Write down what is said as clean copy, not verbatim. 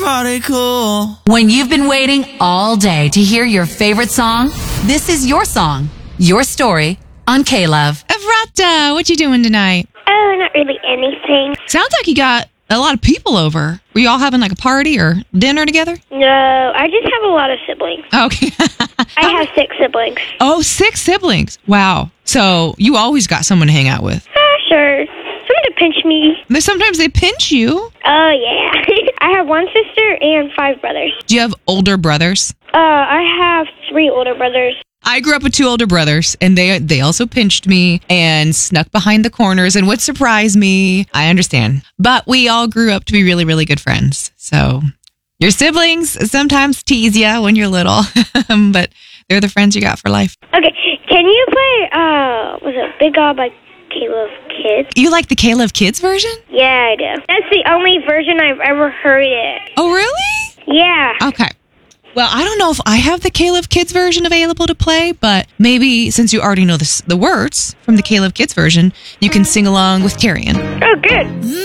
party cool. When you've been waiting all day to hear your favorite song, this is your song, your story on K-Love. Evrata, what you doing tonight? Oh, not really anything. Sounds like you got a lot of people over. Were you all having like a party or dinner together? No, I just have a lot of siblings. Okay. I have 6 siblings. Oh, 6 siblings. Wow. So you always got someone to hang out with. Sure. Someone to pinch me. Sometimes they pinch you. Oh, yeah. I have 1 sister and 5 brothers. Do you have older brothers? I have 3 older brothers. I grew up with 2 older brothers, and they also pinched me and snuck behind the corners and would surprise me. I understand. But we all grew up to be really, really good friends. So your siblings sometimes tease you when you're little, but they're the friends you got for life. Okay, can you play, was it Big God by K-Love Kids? You like the K-Love Kids version? Yeah, I do. That's the only version I've ever heard it. Oh, really? Yeah. Okay. Well, I don't know if I have the K-Love Kids version available to play, but maybe since you already know the words from the K-Love Kids version, you can sing along with Carrie Ann. Oh, good.